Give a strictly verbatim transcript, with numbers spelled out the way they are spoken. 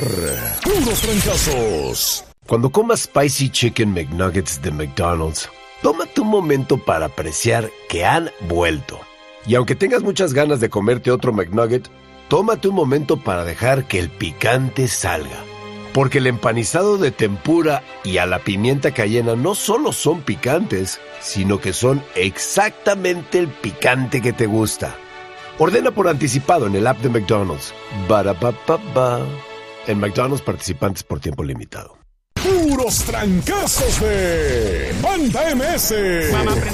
Puros trancazos. Cuando comas Spicy Chicken McNuggets de McDonald's, tómate un momento para apreciar que han vuelto. Y aunque tengas muchas ganas de comerte otro McNugget, tómate un momento para dejar que el picante salga. Porque el empanizado de tempura y a la pimienta cayena no solo son picantes, sino que son exactamente el picante que te gusta. Ordena por anticipado en el app de McDonald's. Ba-da-ba-ba-ba. En McDonald's, participantes por tiempo limitado. Puros trancazos de Banda M S.